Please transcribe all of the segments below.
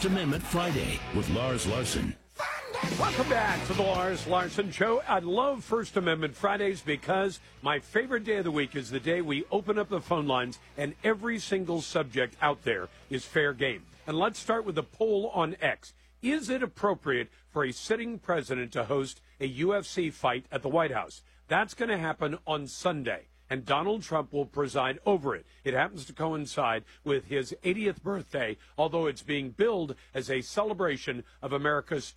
First Amendment Friday with Lars Larson. Welcome back to the Lars Larson Show. I love First Amendment Fridays because my favorite day of the week is the day we open up the phone lines and every single subject out there is fair game. And let's start with the poll on X. Is it appropriate for a sitting president to host a UFC fight at the White House? That's going to happen on Sunday, and Donald Trump will preside over it. It happens to coincide with his 80th birthday, although it's being billed as a celebration of America's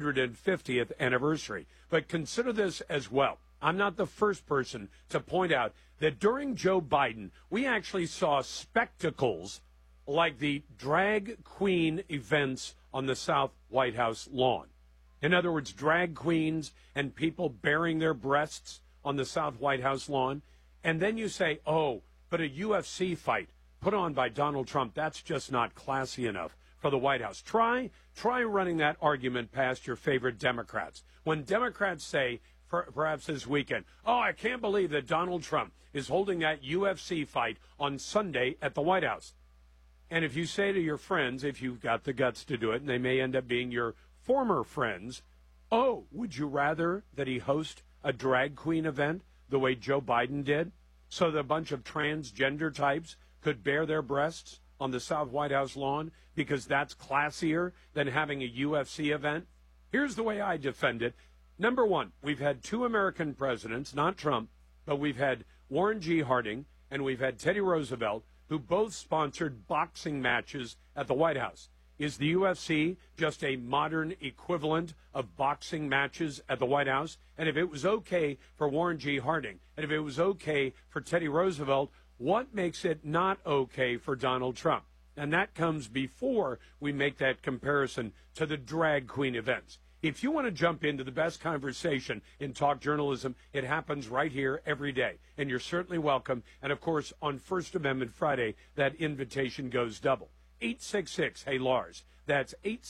250th anniversary. But consider this as well. I'm not the first person to point out that during Joe Biden, we actually saw spectacles like the drag queen events on the South White House lawn. In other words, drag queens and people baring their breasts on the South White House lawn. And then you say, oh, but a UFC fight put on by Donald Trump, that's just not classy enough for the White House. Try running that argument past your favorite Democrats. When Democrats say, perhaps this weekend, oh, I can't believe that Donald Trump is holding that UFC fight on Sunday at the White House. And if you say to your friends, if you've got the guts to do it, and they may end up being your former friends, oh, would you rather that he host a drag queen event the way Joe Biden did, so that a bunch of transgender types could bare their breasts on the South White House lawn because that's classier than having a UFC event? Here's the way I defend it. Number one, we've had two American presidents, not Trump, but we've had Warren G. Harding and we've had Teddy Roosevelt, who both sponsored boxing matches at the White House. Is the UFC just a modern equivalent of boxing matches at the White House? And if it was okay for Warren G. Harding, and if it was okay for Teddy Roosevelt, what makes it not okay for Donald Trump? And that comes before we make that comparison to the drag queen events. If you want to jump into the best conversation in talk journalism, it happens right here every day. And you're certainly welcome. And, of course, on First Amendment Friday, that invitation goes double. 866-HEY-LARS. That's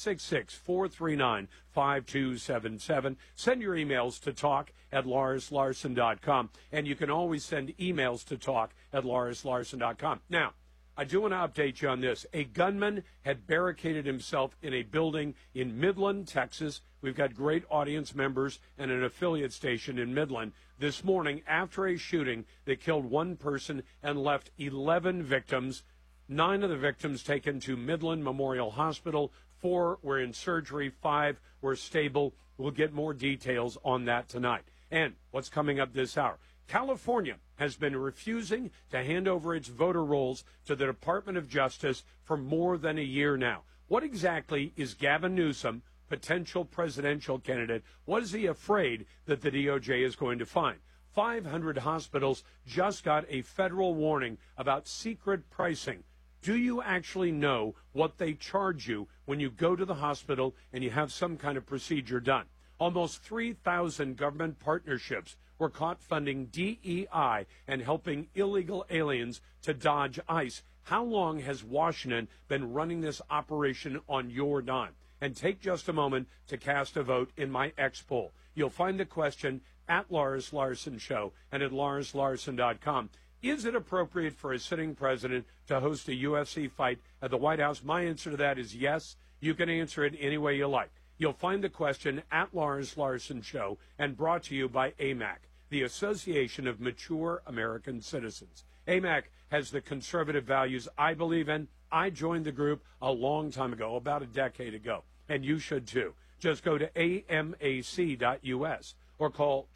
866-439-5277. Send your emails to talk@LarsLarson.com. And you can always send emails to talk@LarsLarson.com. Now, I do want to update you on this. A gunman had barricaded himself in a building in Midland, Texas. We've got great audience members and an affiliate station in Midland this morning after a shooting that killed one person and left 11 victims. 9 of the victims taken to Midland Memorial Hospital. 4 were in surgery. 5 were stable. We'll get more details on that tonight. And what's coming up this hour? California has been refusing to hand over its voter rolls to the Department of Justice for more than a year now. What exactly is Gavin Newsom, potential presidential candidate, what is he afraid that the DOJ is going to find? 500 hospitals just got a federal warning about secret pricing. Do you actually know what they charge you when you go to the hospital and you have some kind of procedure done? Almost 3,000 government partnerships were caught funding DEI and helping illegal aliens to dodge ICE. How long has Washington been running this operation on your dime? And take just a moment to cast a vote in my X poll. You'll find the question at Lars Larson Show and at LarsLarson.com. Is it appropriate for a sitting president to host a UFC fight at the White House? My answer to that is yes. You can answer it any way you like. You'll find the question at Lars Larson Show and brought to you by AMAC, the Association of Mature American Citizens. AMAC has the conservative values I believe in. I joined the group a long time ago, about a decade ago, and you should too. Just go to amac.us or call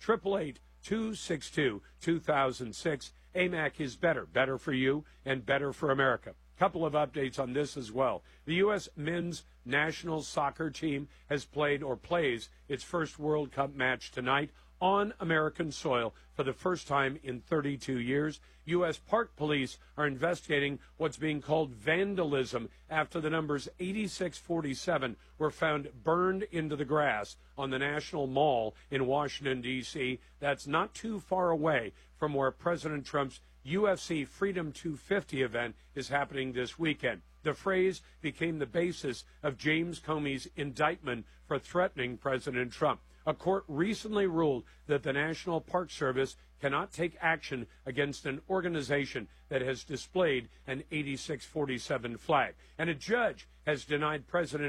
888-262-2006. AMAC is better for you and better for America. Couple of updates on this as well. The U.S. men's national soccer team has played or plays its first World Cup match tonight on American soil for the first time in 32 years. U.S. Park Police are investigating what's being called vandalism after the numbers 8647 were found burned into the grass on the National Mall in Washington, D.C. That's not too far away from where President Trump's UFC Freedom 250 event is happening this weekend. The phrase became the basis of James Comey's indictment for threatening President Trump. A court recently ruled that the National Park Service cannot take action against an organization that has displayed an 8647 flag. And a judge has denied President